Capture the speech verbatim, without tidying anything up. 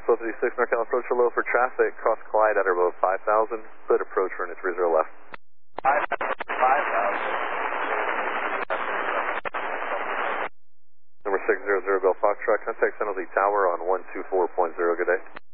twelve fifty-six, NorCal approach low for traffic, cross Clyde at or above five thousand, cleared approach runway three zero left. five thousand. Number six zero zero Bell Foxtrot, contact San Jose Tower on one two four point zero, good day.